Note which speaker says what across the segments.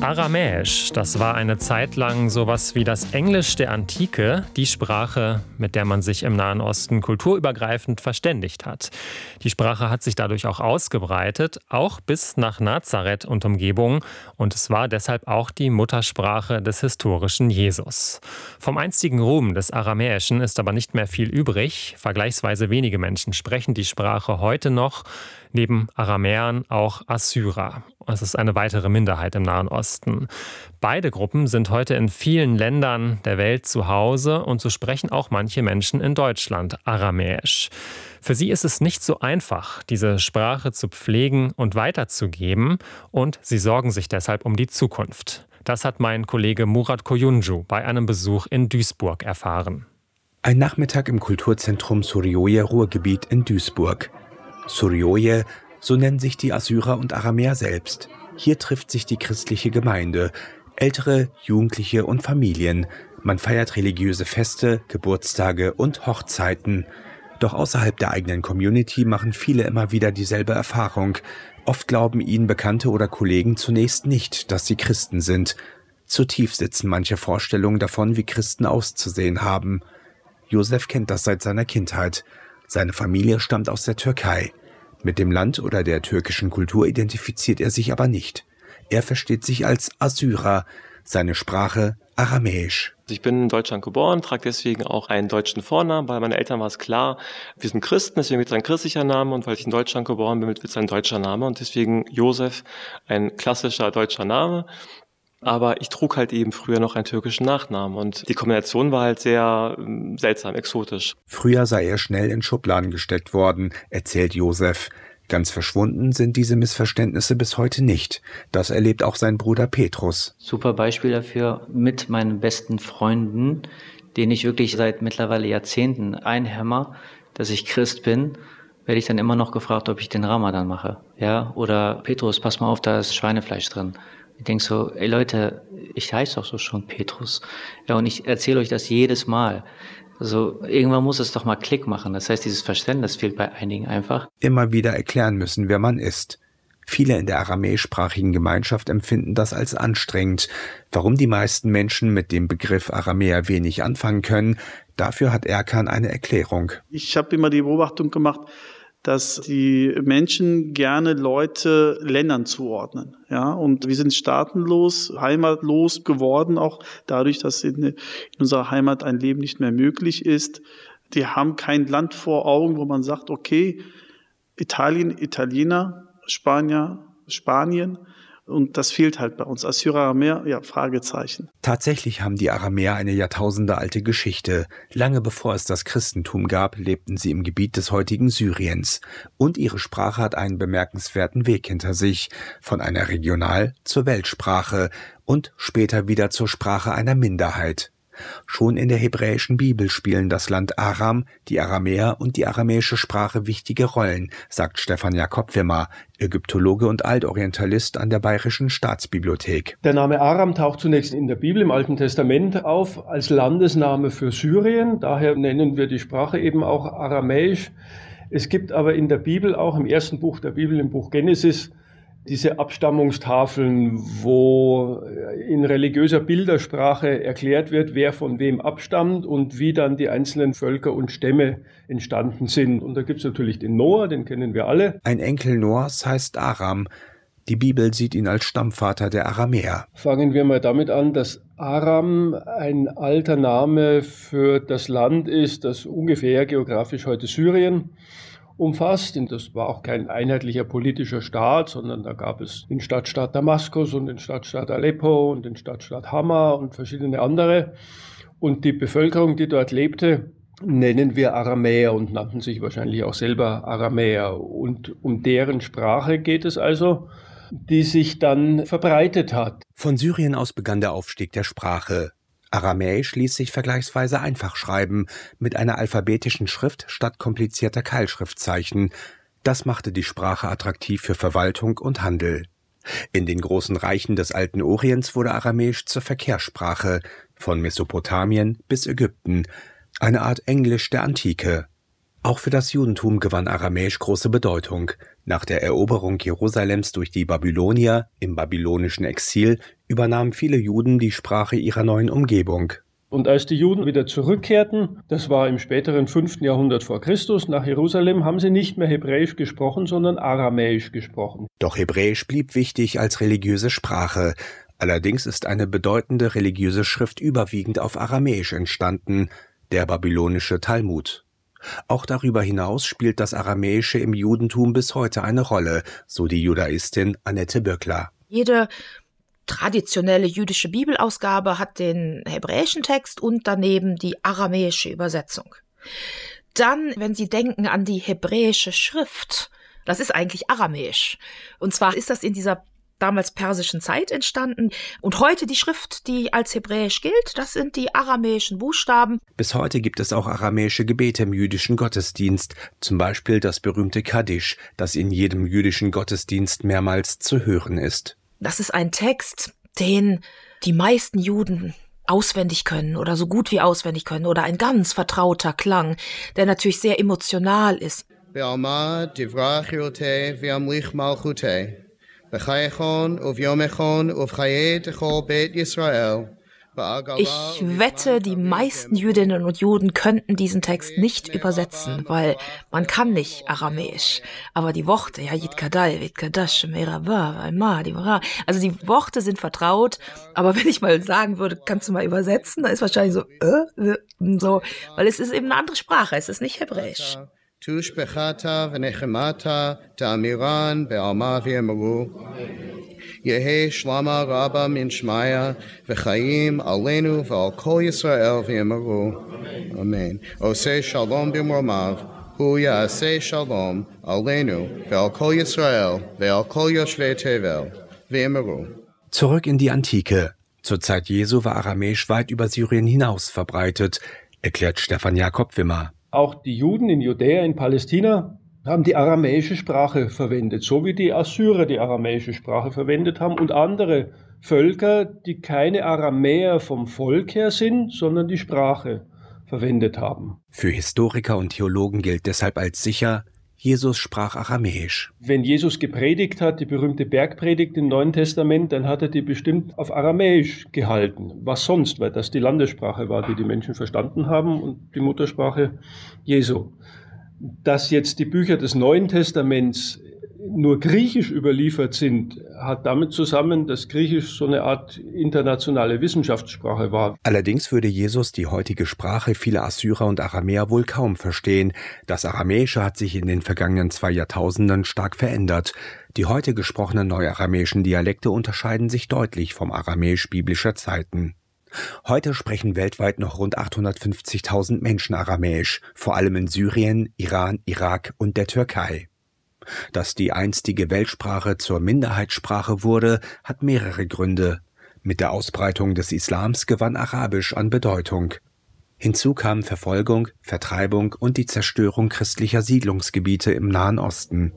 Speaker 1: Aramäisch, das war eine Zeit lang sowas wie das Englisch der Antike, die Sprache, mit der man sich im Nahen Osten kulturübergreifend verständigt hat. Die Sprache hat sich dadurch auch ausgebreitet, auch bis nach Nazareth und Umgebung, und es war deshalb auch die Muttersprache des historischen Jesus. Vom einstigen Ruhm des Aramäischen ist aber nicht mehr viel übrig. Vergleichsweise wenige Menschen sprechen die Sprache heute noch, neben Aramäern auch Assyrer. Es ist eine weitere Minderheit im Nahen Osten. Beide Gruppen sind heute in vielen Ländern der Welt zu Hause und so sprechen auch manche Menschen in Deutschland Aramäisch. Für sie ist es nicht so einfach, diese Sprache zu pflegen und weiterzugeben, und sie sorgen sich deshalb um die Zukunft. Das hat mein Kollege Murat Koyuncu bei einem Besuch in Duisburg erfahren.
Speaker 2: Ein Nachmittag im Kulturzentrum Suryoye Ruhrgebiet in Duisburg. Suryoye, so nennen sich die Assyrer und Aramäer selbst. Hier trifft sich die christliche Gemeinde, Ältere, Jugendliche und Familien. Man feiert religiöse Feste, Geburtstage und Hochzeiten. Doch außerhalb der eigenen Community machen viele immer wieder dieselbe Erfahrung. Oft glauben ihnen Bekannte oder Kollegen zunächst nicht, dass sie Christen sind. Zu tief sitzen manche Vorstellungen davon, wie Christen auszusehen haben. Josef kennt das seit seiner Kindheit. Seine Familie stammt aus der Türkei. Mit dem Land oder der türkischen Kultur identifiziert er sich aber nicht. Er versteht sich als Assyrer, seine Sprache Aramäisch.
Speaker 3: Ich bin in Deutschland geboren, trage deswegen auch einen deutschen Vornamen. Bei meinen Eltern war es klar, wir sind Christen, deswegen wird es ein christlicher Name, und weil ich in Deutschland geboren bin, wird es ein deutscher Name, und deswegen Josef, ein klassischer deutscher Name. Aber ich trug halt eben früher noch einen türkischen Nachnamen, und die Kombination war halt sehr seltsam, exotisch.
Speaker 2: Früher sei er schnell in Schubladen gesteckt worden, erzählt Josef. Ganz verschwunden sind diese Missverständnisse bis heute nicht. Das erlebt auch sein Bruder Petrus.
Speaker 4: Super Beispiel dafür mit meinen besten Freunden, den ich wirklich seit mittlerweile Jahrzehnten einhämmer, dass ich Christ bin, werde ich dann immer noch gefragt, ob ich den Ramadan mache. Ja? Oder Petrus, pass mal auf, da ist Schweinefleisch drin. Ich denke so, ey Leute, ich heiße doch so schon Petrus. Ja, und ich erzähle euch das jedes Mal. Also irgendwann muss es doch mal Klick machen. Das heißt, dieses Verständnis fehlt bei einigen einfach.
Speaker 2: Immer wieder erklären müssen, wer man ist. Viele in der aramäischsprachigen Gemeinschaft empfinden das als anstrengend. Warum die meisten Menschen mit dem Begriff Aramäer wenig anfangen können, dafür hat Erkan eine Erklärung.
Speaker 5: Ich habe immer die Beobachtung gemacht, dass die Menschen gerne Leute Ländern zuordnen. Ja, und wir sind staatenlos, heimatlos geworden, auch dadurch, dass in unserer Heimat ein Leben nicht mehr möglich ist. Die haben kein Land vor Augen, wo man sagt, okay, Italien, Italiener, Spanier, Spanien. Und das fehlt halt bei uns. Assyrer, Aramäer, ja, Fragezeichen.
Speaker 2: Tatsächlich haben die Aramäer eine jahrtausendealte Geschichte. Lange bevor es das Christentum gab, lebten sie im Gebiet des heutigen Syriens. Und ihre Sprache hat einen bemerkenswerten Weg hinter sich. Von einer Regional- zur Weltsprache und später wieder zur Sprache einer Minderheit. Schon in der hebräischen Bibel spielen das Land Aram, die Aramäer und die aramäische Sprache wichtige Rollen, sagt Stefan Jakob-Wimmer, Ägyptologe und Altorientalist an der Bayerischen Staatsbibliothek.
Speaker 6: Der Name Aram taucht zunächst in der Bibel im Alten Testament auf als Landesname für Syrien. Daher nennen wir die Sprache eben auch Aramäisch. Es gibt aber in der Bibel, auch im ersten Buch der Bibel, im Buch Genesis, diese Abstammungstafeln, wo in religiöser Bildersprache erklärt wird, wer von wem abstammt und wie dann die einzelnen Völker und Stämme entstanden sind. Und da gibt es natürlich den Noah, den kennen wir alle.
Speaker 2: Ein Enkel Noahs heißt Aram. Die Bibel sieht ihn als Stammvater der Aramäer.
Speaker 6: Fangen wir mal damit an, dass Aram ein alter Name für das Land ist, das ungefähr geografisch heute Syrien umfasst. Und das war auch kein einheitlicher politischer Staat, sondern da gab es den Stadtstaat Damaskus und den Stadtstaat Aleppo und den Stadtstaat Hama und verschiedene andere. Und die Bevölkerung, die dort lebte, nennen wir Aramäer und nannten sich wahrscheinlich auch selber Aramäer. Und um deren Sprache geht es also, die sich dann verbreitet hat.
Speaker 2: Von Syrien aus begann der Aufstieg der Sprache. Aramäisch ließ sich vergleichsweise einfach schreiben, mit einer alphabetischen Schrift statt komplizierter Keilschriftzeichen. Das machte die Sprache attraktiv für Verwaltung und Handel. In den großen Reichen des alten Orients wurde Aramäisch zur Verkehrssprache, von Mesopotamien bis Ägypten, eine Art Englisch der Antike. Auch für das Judentum gewann Aramäisch große Bedeutung. Nach der Eroberung Jerusalems durch die Babylonier im babylonischen Exil übernahmen viele Juden die Sprache ihrer neuen Umgebung.
Speaker 6: Und als die Juden wieder zurückkehrten, das war im späteren 5. Jahrhundert vor Christus, nach Jerusalem, haben sie nicht mehr Hebräisch gesprochen, sondern Aramäisch gesprochen.
Speaker 2: Doch Hebräisch blieb wichtig als religiöse Sprache. Allerdings ist eine bedeutende religiöse Schrift überwiegend auf Aramäisch entstanden, der babylonische Talmud. Auch darüber hinaus spielt das Aramäische im Judentum bis heute eine Rolle, so die Judaistin Annette Böckler.
Speaker 7: Jede traditionelle jüdische Bibelausgabe hat den hebräischen Text und daneben die aramäische Übersetzung. Dann, wenn Sie denken an die hebräische Schrift, das ist eigentlich aramäisch. Und zwar ist das in dieser damals persischen Zeit entstanden. Und heute die Schrift, die als hebräisch gilt, das sind die aramäischen Buchstaben.
Speaker 2: Bis heute gibt es auch aramäische Gebete im jüdischen Gottesdienst, zum Beispiel das berühmte Kaddisch, das in jedem jüdischen Gottesdienst mehrmals zu hören ist.
Speaker 7: Das ist ein Text, den die meisten Juden auswendig können oder so gut wie auswendig können oder ein ganz vertrauter Klang, der natürlich sehr emotional ist. Ich wette, die meisten Jüdinnen und Juden könnten diesen Text nicht übersetzen, weil man kann nicht Aramäisch. Aber die Worte, ja, also die Worte sind vertraut, aber wenn ich mal sagen würde, kannst du mal übersetzen, dann ist wahrscheinlich so, weil es ist eben eine andere Sprache, es ist nicht Hebräisch.
Speaker 8: Tushbechata v'nechemata ta'amiran be'alma v'yemaru. Yehe shlama rabba min shmaya v'chayim alenu v'al kol Yisrael v'yemaru. Amen. Oseh shalom b'mromav, hu ya'aseh shalom alenu v'al kol Yisrael v'al kol yoshvei tevel v'yemaru.
Speaker 2: Zurück in die Antike. Zur Zeit Jesu war Aramäisch weit über Syrien hinaus verbreitet, erklärt Stefan Jakob Wimmer.
Speaker 6: Auch die Juden in Judäa, in Palästina, haben die aramäische Sprache verwendet, so wie die Assyrer die aramäische Sprache verwendet haben und andere Völker, die keine Aramäer vom Volk her sind, sondern die Sprache verwendet haben.
Speaker 2: Für Historiker und Theologen gilt deshalb als sicher, Jesus sprach Aramäisch.
Speaker 6: Wenn Jesus gepredigt hat, die berühmte Bergpredigt im Neuen Testament, dann hat er die bestimmt auf Aramäisch gehalten. Was sonst, weil das die Landessprache war, die die Menschen verstanden haben und die Muttersprache Jesu. Dass jetzt die Bücher des Neuen Testaments nur griechisch überliefert sind, hat damit zusammen, dass Griechisch so eine Art internationale Wissenschaftssprache war.
Speaker 2: Allerdings würde Jesus die heutige Sprache vieler Assyrer und Aramäer wohl kaum verstehen. Das Aramäische hat sich in den vergangenen 2 Jahrtausenden stark verändert. Die heute gesprochenen neuaramäischen Dialekte unterscheiden sich deutlich vom Aramäisch biblischer Zeiten. Heute sprechen weltweit noch rund 850.000 Menschen Aramäisch, vor allem in Syrien, Iran, Irak und der Türkei. Dass die einstige Weltsprache zur Minderheitssprache wurde, hat mehrere Gründe. Mit der Ausbreitung des Islams gewann Arabisch an Bedeutung. Hinzu kamen Verfolgung, Vertreibung und die Zerstörung christlicher Siedlungsgebiete im Nahen Osten.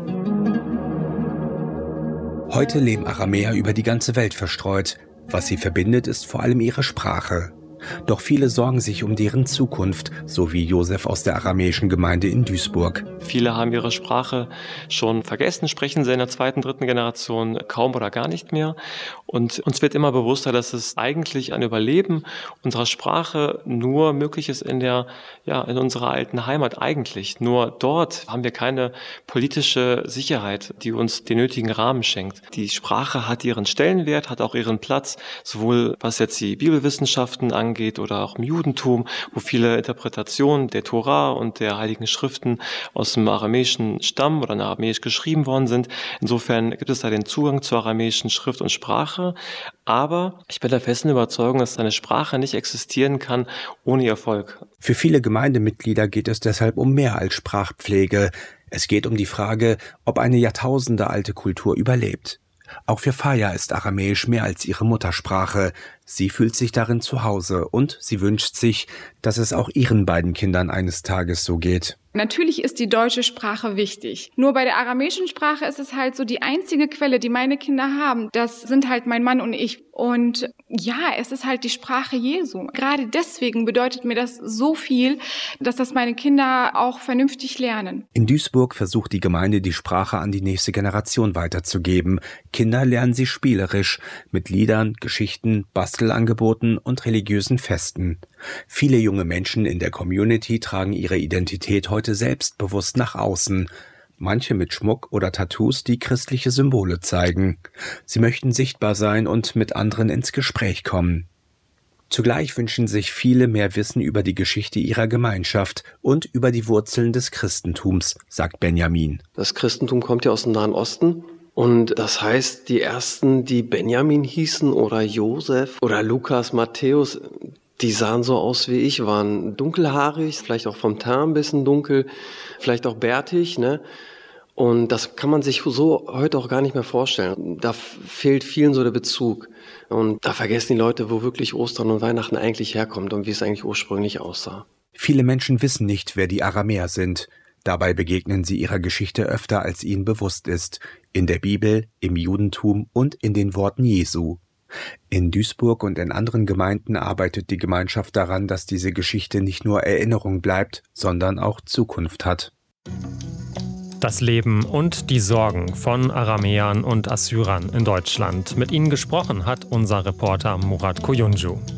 Speaker 2: Heute leben Aramäer über die ganze Welt verstreut. Was sie verbindet, ist vor allem ihre Sprache. Doch viele sorgen sich um deren Zukunft, so wie Josef aus der aramäischen Gemeinde in Duisburg.
Speaker 3: Viele haben ihre Sprache schon vergessen, sprechen sie in der 2., 3. Generation kaum oder gar nicht mehr. Und uns wird immer bewusster, dass es eigentlich ein Überleben unserer Sprache nur möglich ist in unserer alten Heimat eigentlich. Nur dort haben wir keine politische Sicherheit, die uns den nötigen Rahmen schenkt. Die Sprache hat ihren Stellenwert, hat auch ihren Platz, sowohl was jetzt die Bibelwissenschaften angeht oder auch im Judentum, wo viele Interpretationen der Tora und der Heiligen Schriften aus dem Aramäischen stammen oder in Aramäisch geschrieben worden sind. Insofern gibt es da den Zugang zur aramäischen Schrift und Sprache. Aber ich bin der festen Überzeugung, dass eine Sprache nicht existieren kann ohne ihr Volk.
Speaker 2: Für viele Gemeindemitglieder geht es deshalb um mehr als Sprachpflege. Es geht um die Frage, ob eine jahrtausendealte Kultur überlebt. Auch für Faya ist Aramäisch mehr als ihre Muttersprache. Sie fühlt sich darin zu Hause und sie wünscht sich, dass es auch ihren beiden Kindern eines Tages so geht.
Speaker 9: Natürlich ist die deutsche Sprache wichtig. Nur bei der aramäischen Sprache ist es halt so, die einzige Quelle, die meine Kinder haben, das sind halt mein Mann und ich. Und ja, es ist halt die Sprache Jesu. Gerade deswegen bedeutet mir das so viel, dass das meine Kinder auch vernünftig lernen.
Speaker 2: In Duisburg versucht die Gemeinde, die Sprache an die nächste Generation weiterzugeben. Kinder lernen sie spielerisch, mit Liedern, Geschichten, Bastelangeboten und religiösen Festen. Viele junge Menschen in der Community tragen ihre Identität heute selbstbewusst nach außen. Manche mit Schmuck oder Tattoos, die christliche Symbole zeigen. Sie möchten sichtbar sein und mit anderen ins Gespräch kommen. Zugleich wünschen sich viele mehr Wissen über die Geschichte ihrer Gemeinschaft und über die Wurzeln des Christentums, sagt Benjamin.
Speaker 10: Das Christentum kommt ja aus dem Nahen Osten. Und das heißt, die ersten, die Benjamin hießen oder Josef oder Lukas, Matthäus, die sahen so aus wie ich, waren dunkelhaarig, vielleicht auch vom Teint ein bisschen dunkel, vielleicht auch bärtig, ne? Und das kann man sich so heute auch gar nicht mehr vorstellen. Da fehlt vielen so der Bezug. Und da vergessen die Leute, wo wirklich Ostern und Weihnachten eigentlich herkommt und wie es eigentlich ursprünglich aussah.
Speaker 2: Viele Menschen wissen nicht, wer die Aramäer sind. Dabei begegnen sie ihrer Geschichte öfter, als ihnen bewusst ist. In der Bibel, im Judentum und in den Worten Jesu. In Duisburg und in anderen Gemeinden arbeitet die Gemeinschaft daran, dass diese Geschichte nicht nur Erinnerung bleibt, sondern auch Zukunft hat.
Speaker 1: Das Leben und die Sorgen von Aramäern und Assyrern in Deutschland. Mit ihnen gesprochen hat unser Reporter Murat Koyuncu.